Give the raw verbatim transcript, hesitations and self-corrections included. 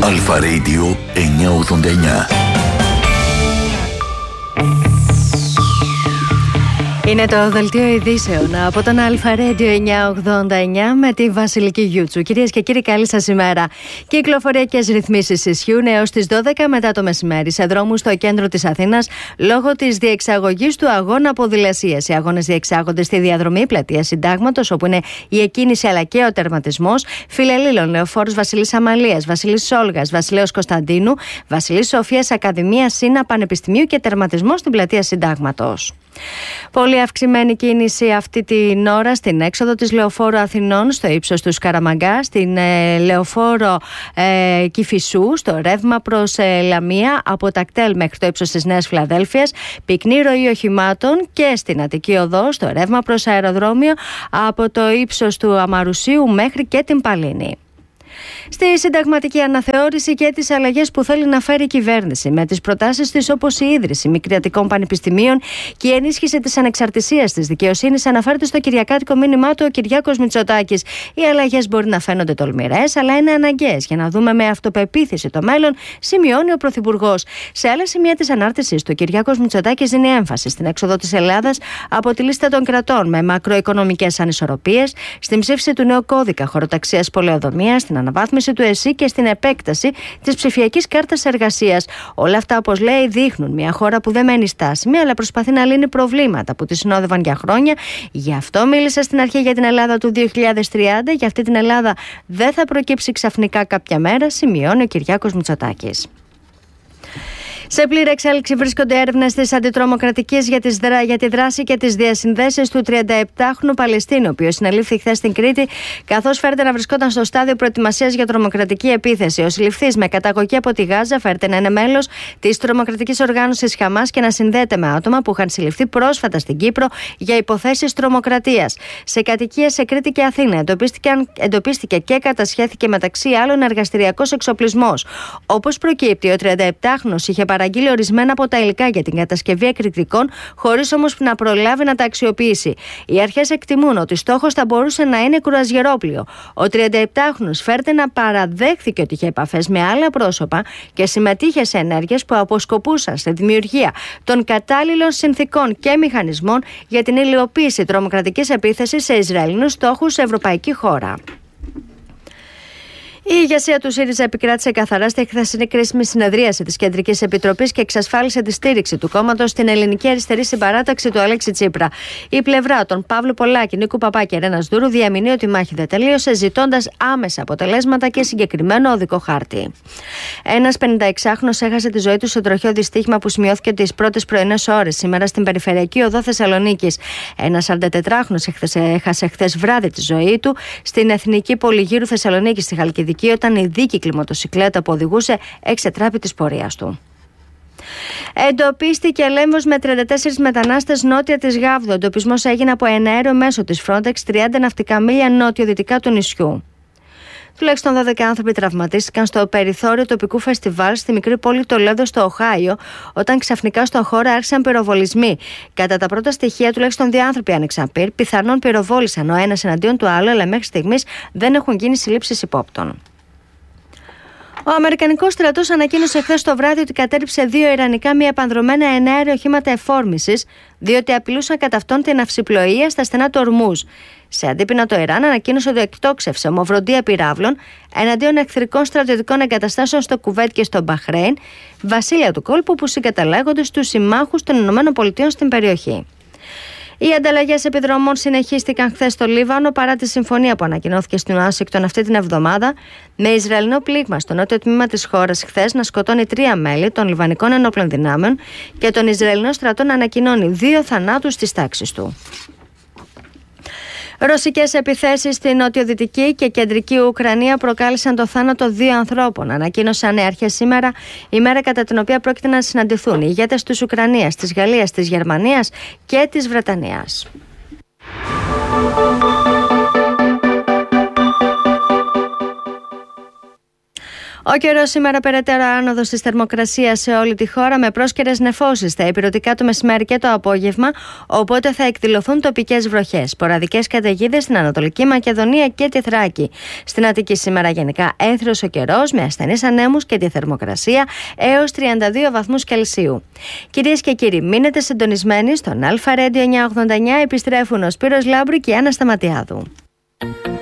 Αλφα Radio εννιακόσια ογδόντα εννιά. Είναι το δελτίο ειδήσεων από τον Αλφα Radio εννιακόσια ογδόντα εννιά με τη Βασιλική Γιούτσου. Κυρίες και κύριοι, καλή σας ημέρα. Κυκλοφοριακές ρυθμίσεις ισχύουν έως τις δώδεκα μετά το μεσημέρι σε δρόμους στο κέντρο της Αθήνας λόγω της διεξαγωγής του αγώνα ποδηλασίας. Οι αγώνες διεξάγονται στη διαδρομή Πλατείας Συντάγματος, όπου είναι η εκκίνηση αλλά και ο τερματισμός. Φιλελλήλων, Λεωφόρος Βασιλής Αμαλίας, Βασιλής Όλγας, Βασιλέως Κωνσταντίνου, Βασιλής Σοφίας, Ακαδημία Σύνα Πανεπιστημίου και τερματισμός στην Πλατεία Συντάγματος. Πολύ αυξημένη κίνηση αυτή την ώρα στην έξοδο της Λεωφόρου Αθηνών στο ύψος του Σκαραμαγκά, στην ε, Λεωφόρο ε, Κηφισού, στο ρεύμα προς ε, Λαμία από τα κτέλ μέχρι το ύψος της Νέας Φιλαδέλφειας, πυκνή ροή οχημάτων και στην Αττική Οδό, στο ρεύμα προς αεροδρόμιο από το ύψος του Αμαρουσίου μέχρι και την Παλίνη. Στη συνταγματική αναθεώρηση και τις αλλαγές που θέλει να φέρει η κυβέρνηση, με τις προτάσεις της όπως η ίδρυση μη κρατικών πανεπιστημίων και η ενίσχυση της ανεξαρτησίας της δικαιοσύνης, αναφέρεται στο κυριακάτικο μήνυμά του ο Κυριάκος Μητσοτάκης. Οι αλλαγές μπορεί να φαίνονται τολμηρές, αλλά είναι αναγκαίες για να δούμε με αυτοπεποίθηση το μέλλον, σημειώνει ο Πρωθυπουργός. Σε άλλα σημεία της ανάρτησης του, ο Κυριάκος Μητσοτάκης δίνει έμφαση στην έξοδο της Ελλάδας από τη λίστα των κρατών με μακροοικονομικές ανισορροπίες, στην ψήφιση του νέου κώδικα χωροταξίας πολεοδομίας, στην αναβάθμιση του ΕΣΥ και στην επέκταση της ψηφιακής κάρτας εργασίας. Όλα αυτά, όπως λέει, δείχνουν μια χώρα που δεν μένει στάσιμη, αλλά προσπαθεί να λύνει προβλήματα που τη συνόδευαν για χρόνια. Γι' αυτό μίλησα στην αρχή για την Ελλάδα του δύο χιλιάδες τριάντα. Για αυτή την Ελλάδα δεν θα προκύψει ξαφνικά κάποια μέρα, σημειώνει ο Κυριάκος Μητσοτάκης. Σε πλήρη εξέλιξη βρίσκονται έρευνες της αντιτρομοκρατικής για, δρα... για τη δράση και τις διασυνδέσεις του τριανταεπτάχρονου Παλαιστίνου, ο οποίος συνελήφθη χθες στην Κρήτη, καθώς φέρεται να βρισκόταν στο στάδιο προετοιμασίας για τρομοκρατική επίθεση. Ο συλληφθής, με καταγωγή από τη Γάζα, φέρεται να είναι μέλος της τρομοκρατικής οργάνωσης Χαμάς και να συνδέεται με άτομα που είχαν συλληφθεί πρόσφατα στην Κύπρο για υποθέσεις τρομοκρατίας. Σε κατοικίες σε Κρήτη και Αθήνα εντοπίστηκε και κατασχέθηκε μεταξύ άλλων εργαστηριακός εξοπλισμός. Όπως προκύπτει, ο τριανταεπτάχρονος είχε παραγγείλει ορισμένα από τα υλικά για την κατασκευή εκρηκτικών, χωρίς όμως να προλάβει να τα αξιοποιήσει. Οι αρχές εκτιμούν ότι στόχος θα μπορούσε να είναι κουραζιερόπλοιο. Ο τριανταεπτάχρονος φέρεται να παραδέχθηκε ότι είχε επαφές με άλλα πρόσωπα και συμμετείχε σε ενέργειες που αποσκοπούσαν στη δημιουργία των κατάλληλων συνθηκών και μηχανισμών για την υλοποίηση τρομοκρατικής επίθεσης σε Ισραηλινούς στόχους σε ευρωπαϊκή χώρα. Η ηγεσία του ΣΥΡΙΖΑ επικράτησε καθαρά στη χθεσινή κρίσιμη συνεδρίαση της Κεντρικής Επιτροπής και εξασφάλισε τη στήριξη του κόμματος στην ελληνική αριστερή συμπαράταξη του Αλέξη Τσίπρα. Η πλευρά των Παύλου Πολάκη, Νίκου Παπά και Ρένας Δούρου διαμηνεί ότι η μάχη δεν τελείωσε, ζητώντας άμεσα αποτελέσματα και συγκεκριμένο οδικό χάρτη. Ένας πενηνταεξάχρονος έχασε τη ζωή του σε τροχαίο δυστύχημα που σημειώθηκε τις πρώτες πρωινές ώρες σήμερα στην περιφερειακή οδό Θεσσαλονίκης. Ένας σαραντατετράχρονος έχασε χθες βράδυ τη ζωή του στην Εθνική Πολυγύρου Θεσσαλονίκη στη Χαλκιδική, όταν η δίκυκλη μοτοσικλέτα που οδηγούσε εξετράπη της πορείας του. Εντοπίστηκε λέμβος με τριάντα τέσσερις μετανάστες νότια της Γάβδου. Ο εντοπισμός έγινε από ένα αέριο μέσο της Frontex τριάντα ναυτικά μίλια νότιο-δυτικά του νησιού. Τουλάχιστον δώδεκα άνθρωποι τραυματίστηκαν στο περιθώριο τοπικού φεστιβάλ στη μικρή πόλη Τολέδο στο Οχάιο, όταν ξαφνικά στο χώρο άρχισαν πυροβολισμοί. Κατά τα πρώτα στοιχεία, τουλάχιστον δύο άνθρωποι άνοιξαν πυρ, πιθανόν πυροβόλησαν ο ένας εναντίον του άλλου, αλλά μέχρι στιγμής δεν έχουν γίνει συλλήψεις υπόπτων. Ο Αμερικανικός στρατός ανακοίνωσε χθες το βράδυ ότι κατέρριψε δύο ιρανικά μη επανδρωμένα εναέρια οχήματα εφόρμησης, διότι απειλούσαν κατά αυτόν την ναυσιπλοεία στα στενά του Ορμούζ. Σε αντίπεινα, το Ιράν ανακοίνωσε ότι εκτόξευσε ομοβροντία πυράβλων εναντίον εχθρικών στρατιωτικών εγκαταστάσεων στο Κουβέτ και στο Μπαχρέιν, βασίλεια του κόλπου που συγκαταλέγονται στους συμμάχους των ΗΠΑ στην περιοχή. Οι ανταλλαγές επιδρομών συνεχίστηκαν χθες στο Λίβανο παρά τη συμφωνία που ανακοινώθηκε στην Ουάσιγκτον αυτή την εβδομάδα, με Ισραηλινό πλήγμα στο νότιο τμήμα της χώρας χθες να σκοτώνει τρία μέλη των Λιβανικών ενόπλων δυνάμεων και τον Ισραηλινό στρατό να ανακοινώνει δύο θανάτους της τάξης του. Ρωσικές επιθέσεις στην νοτιοδυτική και κεντρική Ουκρανία προκάλεσαν το θάνατο δύο ανθρώπων. Ανακοίνωσαν οι αρχές σήμερα, η μέρα κατά την οποία πρόκειται να συναντηθούν οι ηγέτες της Ουκρανίας, της Γαλλίας, της Γερμανίας και της Βρετανίας. Ο καιρός σήμερα περαιτέρω άνοδος της θερμοκρασίας σε όλη τη χώρα με πρόσκαιρες νεφώσεις στα ηπειρωτικά το μεσημέρι και το απόγευμα, οπότε θα εκδηλωθούν τοπικές βροχές. Σποραδικές καταιγίδες στην Ανατολική Μακεδονία και τη Θράκη. Στην Αττική σήμερα γενικά έθριος ο καιρός με ασθενείς ανέμους και τη θερμοκρασία έως τριάντα δύο βαθμούς Κελσίου. Κυρίες και κύριοι, μείνετε συντονισμένοι στον Αλφα Radio εννιακόσια ογδόντα εννιά. Επιστρέφουν ο Σπύρος Λάμπρου και η Άννα Σταματιάδου.